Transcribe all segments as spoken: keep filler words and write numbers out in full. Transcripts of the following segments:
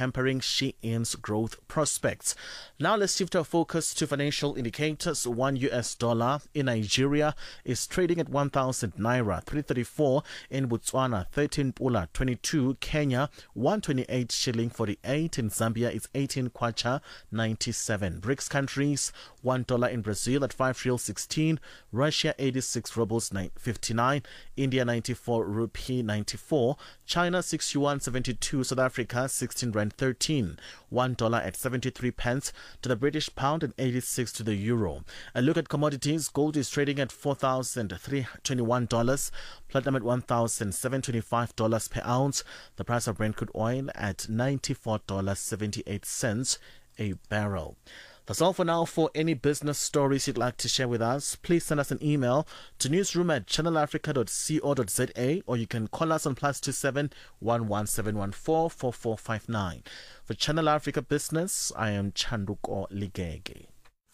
hampering Shein's growth prospects. Now let's shift our focus to financial indicators. One U S dollar in Nigeria is trading at one thousand naira three thirty-four. In Botswana, thirteen pula twenty-two. Kenya, one twenty-eight shilling forty-eight. In Zambia, it's eighteen kwacha ninety-seven. BRICS countries, one dollar in Brazil at five real sixteen. Russia, eighty-six rubles fifty-nine. India, ninety-four rupee ninety-four. China, six yuan seventy-two. South Africa, sixteen rand thirteen. one dollar at seventy-three pence to the British pound and eighty-six to the euro. A look at commodities. Gold is trading at four thousand three hundred twenty-one dollars. Platinum at one thousand seven hundred twenty-five dollars per ounce. The price of Brent crude oil at ninety-four dollars and seventy-eight cents a barrel. That's all for now. For any business stories you'd like to share with us, please send us an email to newsroom at channel africa dot co dot za, or you can call us on plus two seven one one seven one four four four five nine. For Channel Africa Business, I am Chanduko Ligege.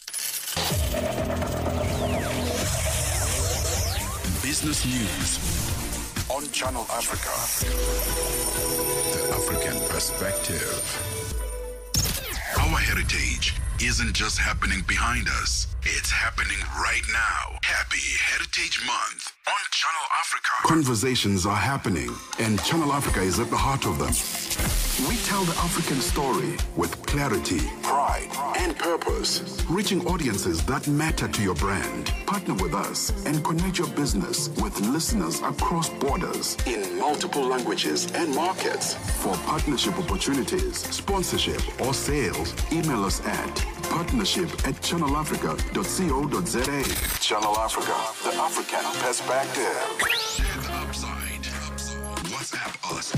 Business News on Channel Africa. The African Perspective. Our heritage isn't just happening behind us, it's happening right now. Happy Heritage Month on Channel Africa. Conversations are happening, and Channel Africa is at the heart of them. We tell the African story with clarity, pride, and purpose, reaching audiences that matter to your brand. Partner with us and connect your business with listeners across borders in multiple languages and markets. For partnership opportunities, sponsorship, or sales, email us at partnership at channel africa dot co dot za. Channel Africa, the African Perspective.